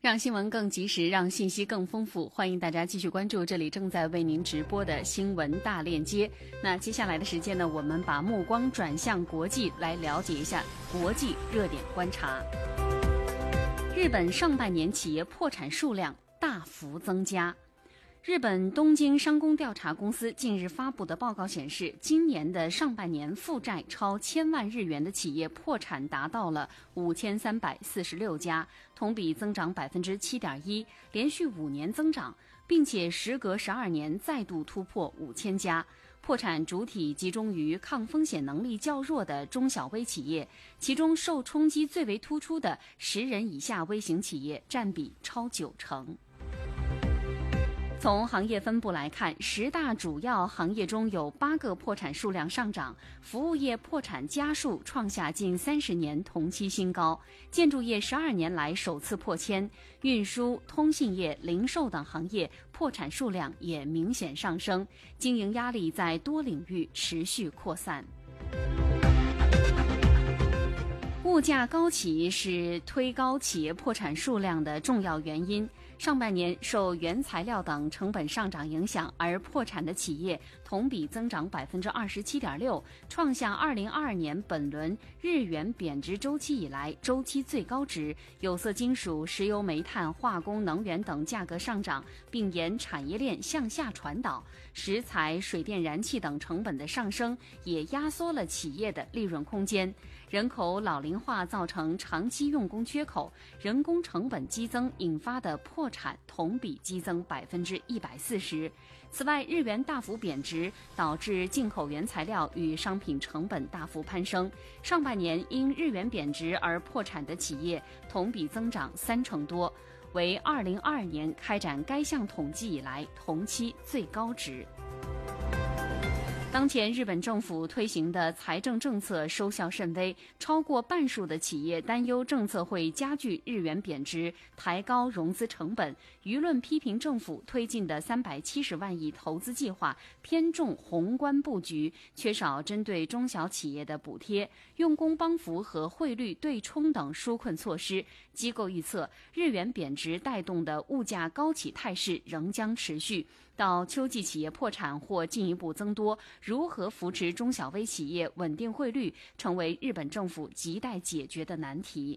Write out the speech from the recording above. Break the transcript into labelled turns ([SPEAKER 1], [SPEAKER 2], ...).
[SPEAKER 1] 让新闻更及时，让信息更丰富。欢迎大家继续关注这里正在为您直播的新闻大链接。那接下来的时间呢，我们把目光转向国际，来了解一下国际热点观察。日本上半年企业破产数量大幅增加。日本东京商工调查公司近日发布的报告显示，今年的上半年负债超1000万日元的企业破产达到了5346家，同比增长 7.1%， 连续5年增长，并且时隔12年再度突破5000家。破产主体集中于抗风险能力较弱的中小微企业，其中受冲击最为突出的10人以下微型企业占比超90%。从行业分布来看，10大主要行业中有8个破产数量上涨，服务业破产家数创下近30年同期新高，建筑业12年来首次破千，运输、通信业、零售等行业破产数量也明显上升，经营压力在多领域持续扩散。物价高企是推高企业破产数量的重要原因。上半年受原材料等成本上涨影响而破产的企业同比增长 27.6%， 创下2022年本轮日元贬值周期以来周期最高值。有色金属、石油、煤炭、化工、能源等价格上涨，并沿产业链向下传导，食材、水电、燃气等成本的上升也压缩了企业的利润空间。人口老龄化造成长期用工缺口，人工成本激增引发的破产同比激增 140%。 此外，日元大幅贬值导致进口原材料与商品成本大幅攀升，上半年因日元贬值而破产的企业同比增长30%多，为2022年开展该项统计以来同期最高值。当前日本政府推行的财政政策收效甚微，超过半数的企业担忧政策会加剧日元贬值，抬高融资成本。舆论批评政府推进的370万亿投资计划偏重宏观布局，缺少针对中小企业的补贴、用工帮扶和汇率对冲等纾困措施。机构预测，日元贬值带动的物价高企态势仍将持续，到秋季企业破产或进一步增多，如何扶持中小微企业稳定汇率，成为日本政府亟待解决的难题。